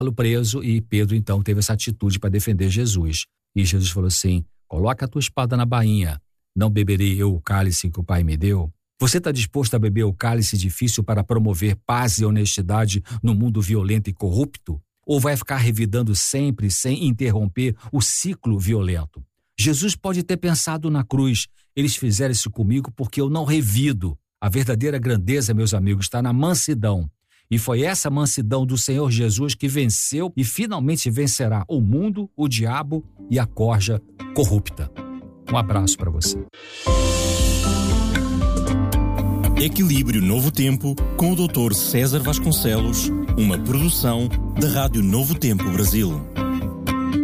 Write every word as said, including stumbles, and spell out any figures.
preso, e Pedro então teve essa atitude para defender Jesus. E Jesus falou assim: coloca a tua espada na bainha, não beberei eu o cálice que o Pai me deu? Você está disposto a beber o cálice difícil para promover paz e honestidade no mundo violento e corrupto? Ou vai ficar revidando sempre sem interromper o ciclo violento? Jesus pode ter pensado na cruz: eles fizeram isso comigo porque eu não revido. A verdadeira grandeza, meus amigos, está na mansidão. E foi essa mansidão do Senhor Jesus que venceu e finalmente vencerá o mundo, o diabo e a corja corrupta. Um abraço para você. Equilíbrio Novo Tempo, com o doutor César Vasconcelos, uma produção da Rádio Novo Tempo Brasil.